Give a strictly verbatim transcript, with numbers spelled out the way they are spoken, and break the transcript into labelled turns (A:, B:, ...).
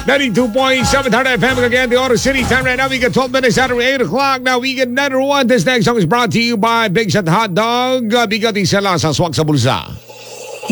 A: ninety-two point seven Hard F M again, the Oro City time right now. We get twelve minutes after eight o'clock. Now we get another one. This next song is brought to you by Big Shot Hot Dog. Uh, Bigat isa lang sa swak sa bulsa.